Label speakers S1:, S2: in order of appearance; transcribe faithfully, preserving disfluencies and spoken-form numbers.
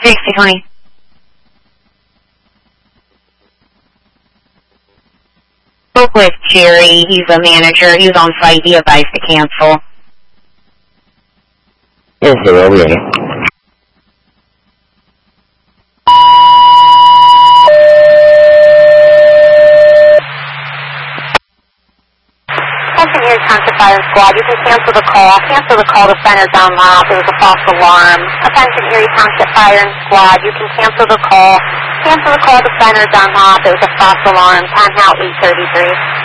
S1: sixty twenty. Spoke with Jerry. He's a manager. He was on site. He advised to cancel.
S2: Yes, sir. I'll be in it.
S3: Attention Erie Township Fire Squad. You can cancel the call. Cancel the call to center down off. There was a false alarm. Attention Erie Township Fire Squad. You can cancel the call. Cancel the call to center down off. There was a false alarm. Time now eight thirty-three.